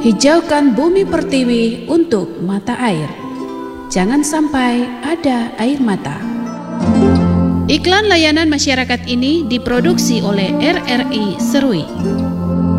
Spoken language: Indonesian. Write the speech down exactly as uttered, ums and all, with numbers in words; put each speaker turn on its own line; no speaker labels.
Hijaukan bumi pertiwi untuk mata air. Jangan sampai ada air mata. Iklan layanan masyarakat ini diproduksi oleh R R I Serui.